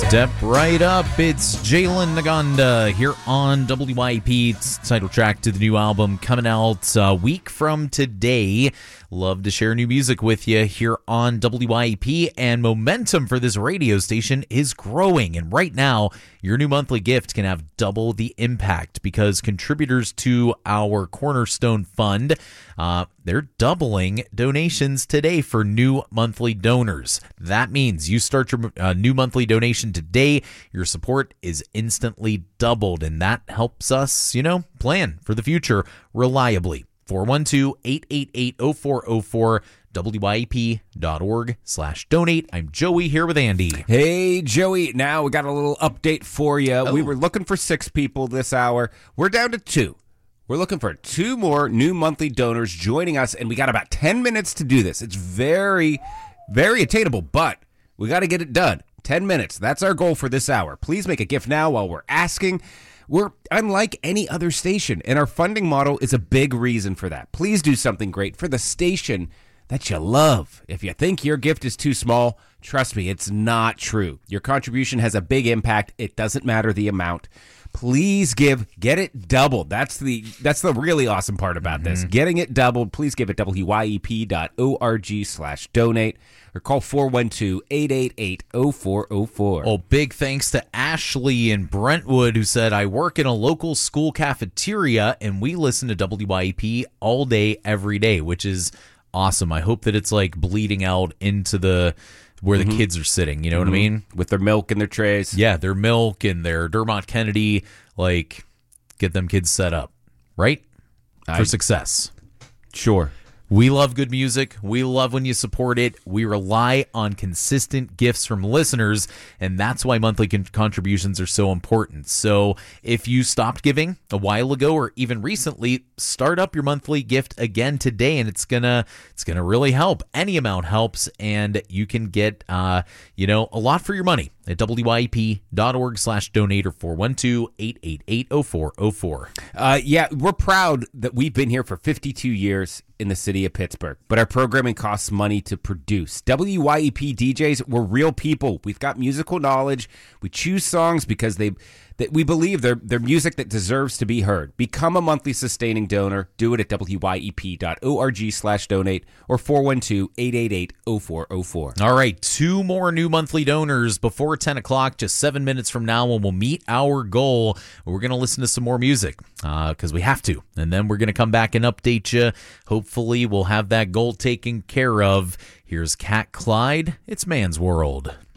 Step right up. It's Jalen Naganda here on WYP. It's the title track to the new album coming out a week from today. Love to share new music with you here on WYP, and momentum for this radio station is growing. And right now, your new monthly gift can have double the impact because contributors to our Cornerstone Fund, they're doubling donations today for new monthly donors. That means you start your new monthly donation today, your support is instantly doubled, and that helps us, plan for the future reliably. 412-888-0404, WYP.org/donate. I'm Joey here with Andy. Hey, Joey. Now we got a little update for you. We were looking for 6 people this hour. We're down to 2. We're looking for 2 more new monthly donors joining us, and we got about 10 minutes to do this. It's very, very attainable, but we got to get it done. 10 minutes. That's our goal for this hour. Please make a gift now while we're asking. We're unlike any other station, and our funding model is a big reason for that. Please do something great for the station that you love. If you think your gift is too small, trust me, it's not true. Your contribution has a big impact. It doesn't matter the amount. Please give, get it doubled. That's the really awesome part about this. Getting it doubled. Please give at WYEP.org/donate or call 412-888-0404. Oh, big thanks to Ashley in Brentwood who said, I work in a local school cafeteria and we listen to WYEP all day, every day, which is awesome. I hope that it's like bleeding out into where the kids are sitting, you know what I mean? With their milk and their trays. Yeah, their milk and their Dermot Kennedy, get them kids set up, right? For success. Sure. We love good music. We love when you support it. We rely on consistent gifts from listeners, and that's why monthly contributions are so important. So if you stopped giving a while ago or even recently, start up your monthly gift again today, and it's gonna really help. Any amount helps, and you can get a lot for your money at WYEP.org/donate or 412-888-0404. Yeah, we're proud that we've been here for 52 years in the city of Pittsburgh, but our programming costs money to produce. WYEP DJs, we're real people. We've got musical knowledge. We choose songs because we believe they're music that deserves to be heard. Become a monthly sustaining donor. Do it at WYEP.org/donate or 412-888-0404. All right, 2 more new monthly donors before 10 o'clock, just 7 minutes from now, when we'll meet our goal. We're going to listen to some more music because we have to, and then we're going to come back and update you. Hopefully, we'll have that goal taken care of. Here's Cat Clyde. It's Man's World.